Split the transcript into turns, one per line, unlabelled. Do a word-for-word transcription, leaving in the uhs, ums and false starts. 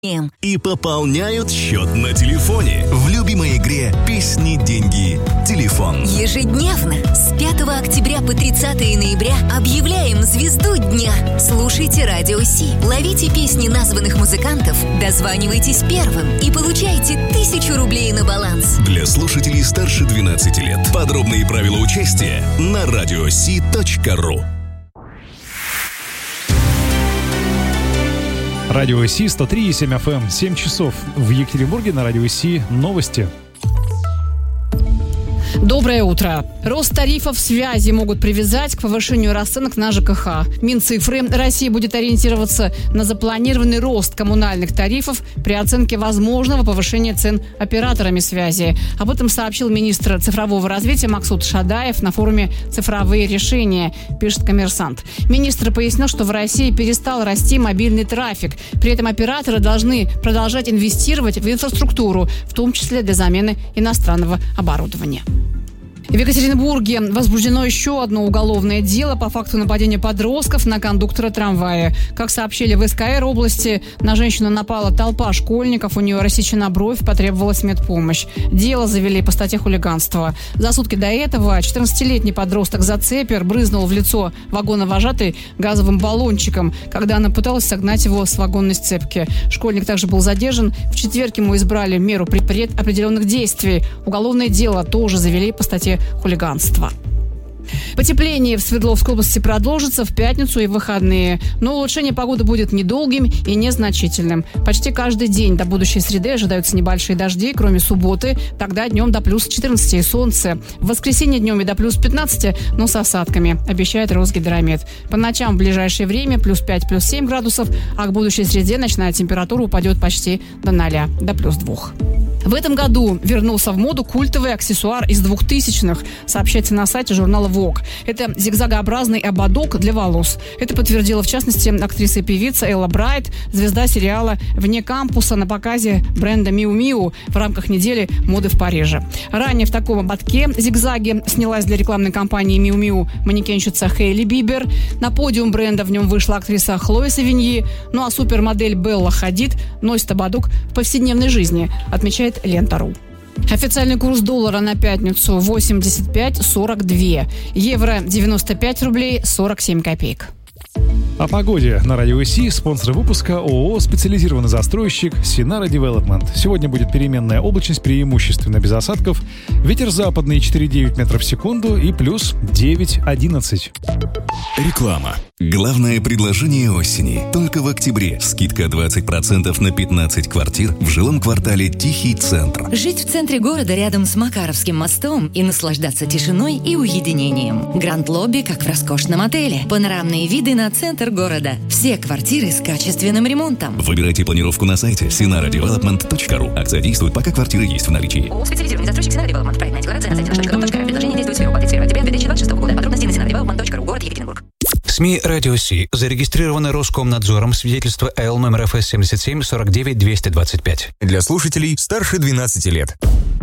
И пополняют счет на телефоне в любимой игре «Песни, деньги, телефон».
Ежедневно с пятого октября по тридцатое ноября объявляем звезду дня. Слушайте Радио Си, ловите песни названных музыкантов, дозванивайтесь первым и получайте тысячу рублей на баланс.
Для слушателей старше двенадцати лет. Подробные правила участия на радиоси точка ру.
Радио Си, сто три и семь эф эм, семь часов. В Екатеринбурге на Радио Си новости.
Доброе утро. Рост тарифов связи могут привязать к повышению расценок на ЖКХ. Минцифры России будет ориентироваться на запланированный рост коммунальных тарифов при оценке возможного повышения цен операторами связи. Об этом сообщил министр цифрового развития Максут Шадаев на форуме «Цифровые решения», пишет «Коммерсант». Министр пояснил, что в России перестал расти мобильный трафик. При этом операторы должны продолжать инвестировать в инфраструктуру, в том числе для замены иностранного оборудования. В Екатеринбурге возбуждено еще одно уголовное дело по факту нападения подростков на кондуктора трамвая. Как сообщили в эс ка эр области, на женщину напала толпа школьников, у нее рассечена бровь, потребовалась медпомощь. Дело завели по статье хулиганства. За сутки до этого четырнадцатилетний подросток-зацепер брызнул в лицо вагоновожатой газовым баллончиком, когда она пыталась согнать его с вагонной сцепки. Школьник также был задержан. В четверг ему избрали меру предопределенных действий. Уголовное дело тоже завели по статье хулиганства. Потепление в Свердловской области продолжится в пятницу и в выходные. Но улучшение погоды будет недолгим и незначительным. Почти каждый день до будущей среды ожидаются небольшие дожди, кроме субботы. Тогда днем до плюс четырнадцати и солнце. В воскресенье днем и до плюс пятнадцати, но с осадками, обещает Росгидромет. По ночам в ближайшее время плюс пять, плюс семь градусов, а к будущей среде ночная температура упадет почти до ноля, до плюс двух. В этом году вернулся в моду культовый аксессуар из двухтысячных, сообщается на сайте журнала Vogue. Это зигзагообразный ободок для волос. Это подтвердила, в частности, актриса и певица Элла Брайт, звезда сериала «Вне кампуса» на показе бренда Miu Miu в рамках недели моды в Париже. Ранее в таком ободке зигзаги снялась для рекламной кампании Miu Miu манекенщица Хейли Бибер. На подиум бренда в нем вышла актриса Хлоя Савиньи. Ну а супермодель Белла Хадид носит ободок в повседневной жизни, отмечает Лента.ру. Официальный курс доллара на пятницу восемьдесят пять сорок два, евро девяносто пять рублей сорок семь копеек.
О погоде на Радио Си, спонсор выпуска ООО «Специализированный застройщик Синара Девелопмент». Сегодня будет переменная облачность, преимущественно без осадков. Ветер западный четыре целых девять метров в секунду и плюс девять одиннадцать.
Реклама. Главное предложение осени. Только в октябре. Скидка двадцать процентов на пятнадцать квартир в жилом квартале «Тихий центр».
Жить в центре города рядом с Макаровским мостом и наслаждаться тишиной и уединением. Гранд-лобби, как в роскошном отеле. Панорамные виды на центр города. Все квартиры с качественным ремонтом.
Выбирайте планировку на сайте синара девелопмент точка ру. Акция действует, пока квартиры есть в наличии.
ООО «Специализированный застройщик Синара Девелопмент». Проектная декларация на сайте наша точка ру. Предложение действует с первого по тридцать первое октября две тысячи двадцать шестого года. Подробности на синара девелопмент точка ру. Город Екатеринбург.
СМИ «Радио Си» зарегистрированы Роскомнадзором, свидетельство эл номер эф эс семьдесят семь сорок девять двести двадцать пять.
Для слушателей старше двенадцати лет.